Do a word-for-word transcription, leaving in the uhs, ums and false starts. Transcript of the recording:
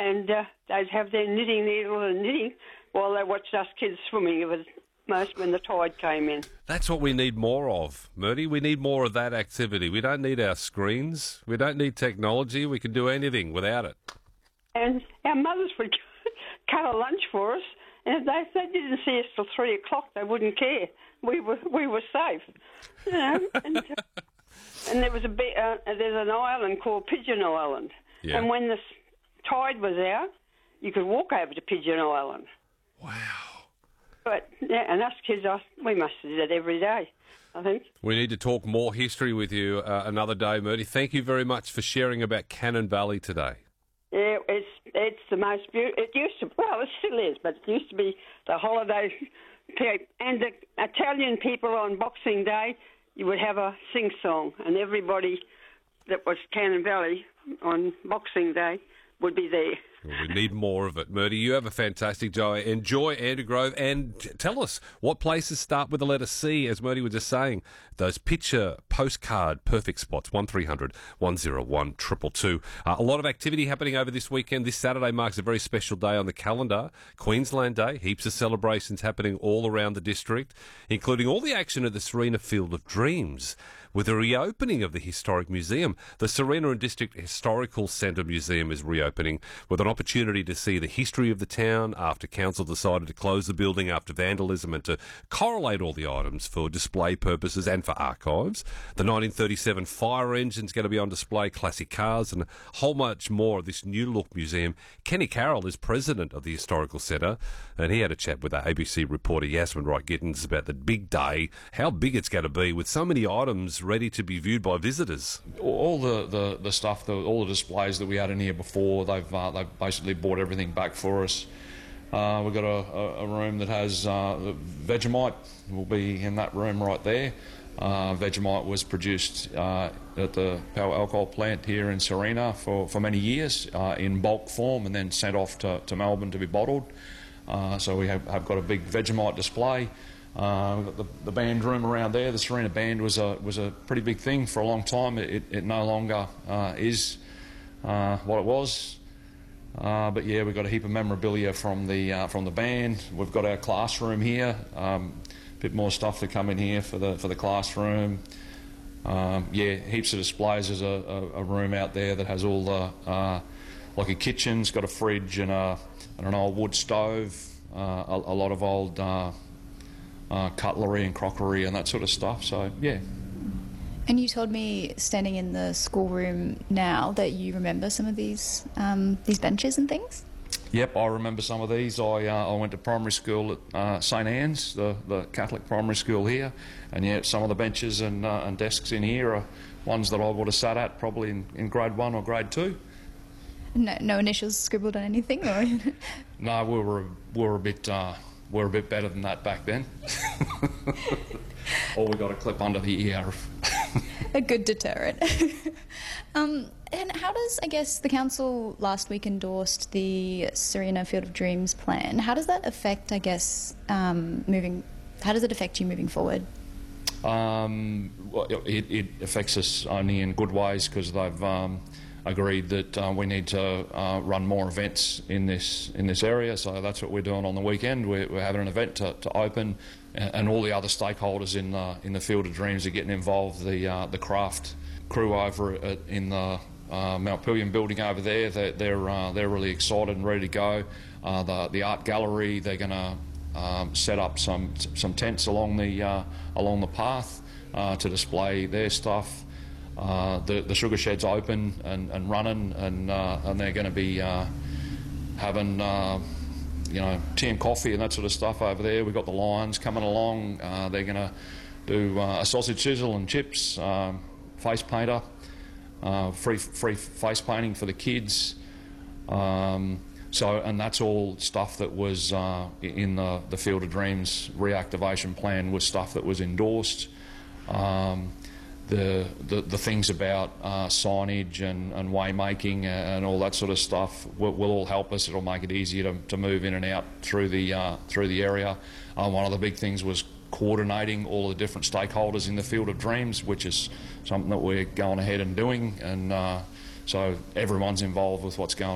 and uh, they'd have their knitting needle and knitting while they watched us kids swimming. It was most when the tide came in. That's what we need more of, Murty. We need more of that activity. We don't need our screens. We don't need technology. We can do anything without it. And our mothers would cut a lunch for us, and if they, if they didn't see us till three o'clock, they wouldn't care. We were we were safe, you know. And, uh, and there was a bit, uh, there's an island called Pigeon Island, Yeah. and when the tide was out, you could walk over to Pigeon Island. Wow. But yeah, and us kids, us, we must do that every day, I think. We need to talk more history with you uh, another day, Murty. Thank you very much for sharing about Cannon Valley today. Yeah, it's it's the most beautiful. It used to, well, it still is, but it used to be the holiday period. And the Italian people on Boxing Day, you would have a sing song, and everybody that was Cannon Valley on Boxing Day would be there. Well, we need more of it. Murty, you have a fantastic day. Enjoy Andrew Grove, and t- tell us what places start with the letter C, as Murty was just saying. Those picture postcard perfect spots, one three hundred one oh one two two two. Uh, a lot of activity happening over this weekend. This Saturday marks a very special day on the calendar, Queensland Day. Heaps of celebrations happening all around the district, including all the action at the Serena Field of Dreams, with the reopening of the Historic Museum. The Serena and District Historical Centre Museum is reopening with an opportunity to see the history of the town after council decided to close the building after vandalism and to correlate all the items for display purposes and for archives. The nineteen thirty-seven fire engine's going to be on display, classic cars, and a whole much more of this new look museum. Kenny Carroll is president of the Historical Centre, and he had a chat with our A B C reporter Yasmin Wright-Gittins about the big day, how big it's going to be with so many items ready to be viewed by visitors. All the, the, the stuff, the, all the displays that we had in here before, they've uh, they've basically brought everything back for us. Uh, we've got a, a, a room that has uh, Vegemite. Will be in that room right there. Uh, Vegemite was produced uh, at the power alcohol plant here in Serena for, for many years uh, in bulk form, and then sent off to, to Melbourne to be bottled. Uh, so we have, have got a big Vegemite display. Uh, we've got the, the band room around there. The Serena Band was a was a pretty big thing for a long time. It, it no longer uh, is uh, what it was. Uh, but yeah, we've got a heap of memorabilia from the uh, from the band. We've got our classroom here. Um, a bit more stuff to come in here for the for the classroom. Um, yeah, heaps of displays. There's a, a, a room out there that has all the uh, like a kitchen. It's got a fridge and a and an old wood stove. Uh, a, a lot of old. Uh, Uh, cutlery and crockery and that sort of stuff. So, yeah. And you told me, standing in the schoolroom now, that you remember some of these um, these benches and things? Yep, I remember some of these. I uh, I went to primary school at uh, St Anne's, the, the Catholic primary school here, and yeah, some of the benches and, uh, and desks in here are ones that I would have sat at probably in, in grade one or grade two. No, no initials scribbled on anything? Or No, we were, we were a bit... Uh, We're a bit better than that back then. Or we got a clip under the ear. A good deterrent. um, and how does, I guess, the council last week endorsed the Serena Field of Dreams plan. How does that affect, I guess, um, moving? How does it affect you moving forward? Um, well, it, it affects us only in good ways because they've um, agreed that uh, we need to uh, run more events in this in this area. So that's what we're doing on the weekend. We're, we're having an event to, to open, and, and all the other stakeholders in the in the Field of Dreams are getting involved. The uh, the craft crew over at, in the uh, Mount Pillion building over there, they're they're, uh, they're really excited and ready to go. Uh, the the art gallery, they're going to um, set up some some tents along the uh, along the path uh, to display their stuff. Uh, the, the sugar shed's open and, and running, and uh, and they're going to be uh, having uh, you know tea and coffee and that sort of stuff over there. We've got the Lions coming along. Uh, they're going to do uh, a sausage sizzle and chips, um, face painter, uh, free free face painting for the kids. Um, so and that's all stuff that was uh, in the the Field of Dreams reactivation plan, was stuff that was endorsed. Um, The, the, the things about uh, signage and, and waymaking and all that sort of stuff will, will all help us. It'll make it easier to, to move in and out through the uh, through the area. Uh, one of the big things was coordinating all the different stakeholders in the Field of Dreams, which is something that we're going ahead and doing, and uh, so everyone's involved with what's going